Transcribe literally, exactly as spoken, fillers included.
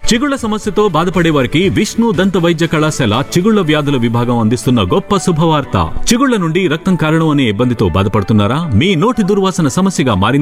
చిగుళ్ల సమస్యతో బాధపడే వారికి విష్ణు దంత వైద్య కళాశాల చిగుళ్ల వ్యాధుల విభాగం అందిస్తున్న గొప్ప శుభవార్త. చిగుళ్ల నుండి రక్తం కారణం అనే ఇబ్బందితో బాధపడుతున్నారా? మీ నోటి దుర్వాసన సమస్యగా మారింది.